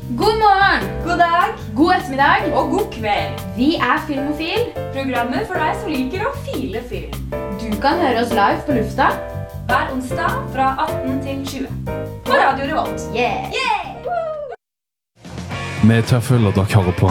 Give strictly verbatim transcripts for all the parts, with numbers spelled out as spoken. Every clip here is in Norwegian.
God morgen, God dag god ettermiddag og god kveld. Vi er Filmofil. Programmet for deg som liker å file film. Du kan høre oss live på lufta. Hver onsdag fra atten til tjue. På Radio Revolt. Yeah! Yeah! Vi tar full og dere hører på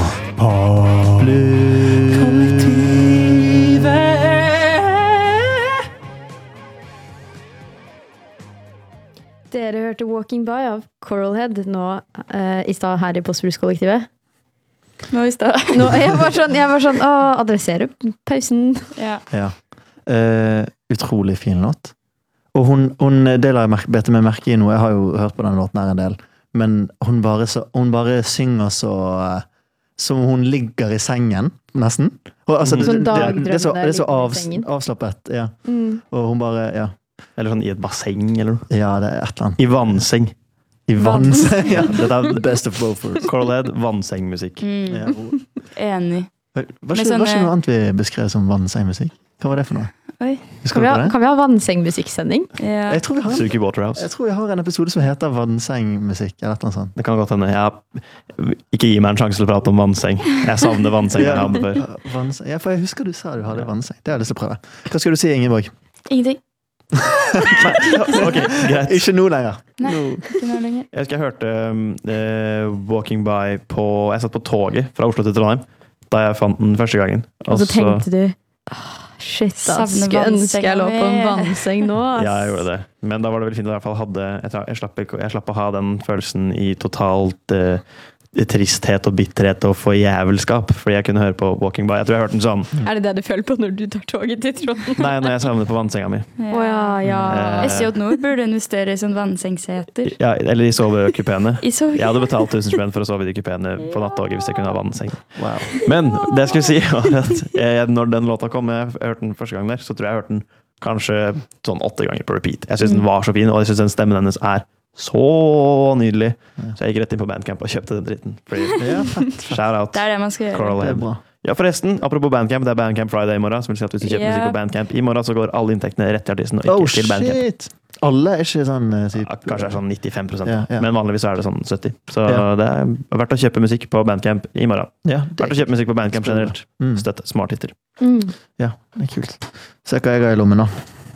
Dere hørte Walking By av Coralhead nå eh, i stad her i Postbruks-kollektivet. Nå i stad. Nå, jeg var sånn, jeg var sånn, å, adressere pausen. Ja. Ja. Uh, utrolig fin låt. Og hun, hun deler jeg bete med merke i noe. Jeg har jo hørt på den låten her en del. Men hun bare, så, hun bare synger så uh, som hun ligger i sengen, nesten. Og, altså, det, Sånn det, det, det, er så, det er så dagdrømmende av, ligger i sengen. avslappet. Ja. Mm. Og hun bare, ja. Eller sånn i et basseng, eller noe. Ja, det er et eller annet. I vannseng. I vannseng. Ja. Dette er Best of both worlds. Coralhead, vannsengmusikk. Mm. Ja. Enig. Var Med ikke, sånne- var ikke noe annet vi beskrev som vannsengmusikk? Hva var det for noe? Oi. Husker Kan du vi, på ha, det? kan vi ha vannsengmusikksending? Ja. Jeg tror vi har en, Suki Waterhouse. jeg tror vi har en episode som heter Vannsengmusikk, eller et eller annet sånt. Det kan godt hende. Jeg, ikke gi meg en sjanse til å prate om vannseng. Jeg savner vannseng jeg hadde før. Vannseng. Ja, for jeg husker du sa du hadde vannseng. Det har jeg lyst til å prøve. Hva skal du si, Ingeborg? Ingenting. Ok, greit. Ikke nå lenger. Nei, Nå. ikke noe lenger. Jeg husker jeg hørte um, eh, Walking By på Jeg satt på toget fra Oslo til Trondheim da jeg fant den første gangen. Og så tenkte du, åh, shit, da Savner skulle jeg ønske jeg lå på en vannsenga mi. vannseng nå. Ass. Ja, jeg gjorde det. Men da var det veldig fint at jeg i hvert fall hadde Jeg, tra- jeg, slapp, ikke- jeg slapp å ha den følelsen i totalt eh, tristhet og bitterhet og forjævelskap, fordi jeg kunne høre på Walking By. Jeg tror jeg hørte den sånn Er det det du føler på når du tar toget til Trondheim? Nei, når jeg savner på vannsenga mi. Å ja, ja. Eh, S J Nord burde investere i sånn vannsengseter. Ja, eller i sovekupeene. I så... Jeg hadde betalt tusen spenn for å sove i de kupeene på nattoget hvis jeg kunne ha vannseng. Wow. Men det jeg skulle si var at jeg, når den låta kom, jeg hørte den første gang der, så tror jeg jeg hørte den kanskje sånn åtte ganger på repeat. Jeg synes den var så fin, og jeg synes den stemmen hennes er så nydelig. Så jeg gikk rett inn på Bandcamp og kjøpte den dritten. Fordi, Ja, fett. shout out. Det er det man skal gjøre. Det er Coralhead. bra. Ja, forresten, apropos Bandcamp, det er Bandcamp Friday i morgen, som vil si at hvis du kjøper Ja. musikk på Bandcamp i morgen, så går alle inntektene rett til artisten, og ikke Oh, til Bandcamp. shit! Alle er ikke sånn eh, typ, Ja, kanskje det er sånn nittifem prosent, Ja, ja. men vanligvis er det sånn sytti. Så Ja. det er verdt å kjøpe musikk på Bandcamp i morgen. Ja, det Verdt å kjøpe musikk på Bandcamp generelt. Mm. Støtte smarthitter. Mm. Ja, det er kult. Se hva jeg har i lommen nå.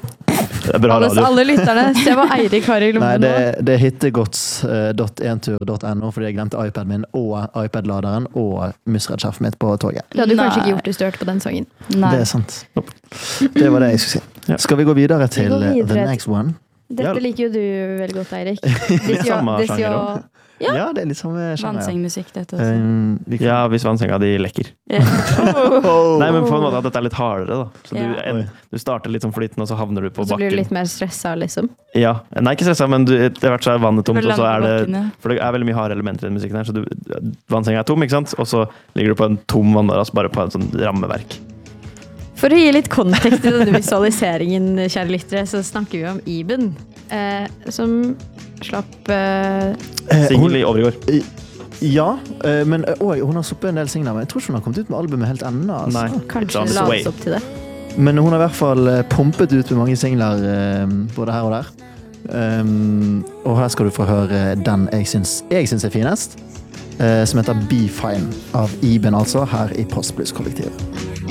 Det er bra Alle, radio. alle lytterne, se hva Eirik har i Nei, lommen det, nå. det er hittegods dot entur dot no fordi jeg glemte iPad min og iPad-laderen og musredskjerfet mitt på toget. Det hadde du kanskje Nei. ikke gjort hvis du hørte på den sangen. Nei. Det er sant. Det var det jeg skulle si. Ja. Skal vi gå videre til går eh, videre the til- next one? Dette Ja. liker jo du veldig godt, Eirik. Litt samme This sjanger your- Ja, Ja. det er litt samme sjanger. Vannsengmusikk, dette også. Um, vi kan- Ja, hvis vannsenga di lekker. Ja. Oh. Nei, men på en måte at dette er litt hardere, da. Så du, Ja. en, du starter litt sånn flytende, og så havner du på Og så blir du bakken. litt mer stressa, liksom. Ja. Nei, ikke stressa, men du, etter hvert så er vannet tomt, Du og så er lander det på bakken, ja. For det er veldig mye harde elementer i den musikken her, så du, vannsenga er tom, ikke sant? Og så ligger du på en tom vannmadrass, bare på en sånn rammeverk. For å gi litt kontekst i denne visualiseringen, kjære lyttere, så snakker vi om Iben, eh, som slapp eh, Eh, Singel i hun- overgår. Ja, eh, men eh, oi, hun har sluppet en del singler, men jeg tror ikke hun har kommet ut med albumet helt ennå. Altså. Nei. kanskje It's on la its way. oss opp til det. Men hun har i hvert fall eh, pumpet ut med mange singler eh, både her og der. Um, og her skal du få høre den jeg syns, jeg syns er finest, eh, som heter Be Fine av Iben, altså, her i Postbluss-kollektivet.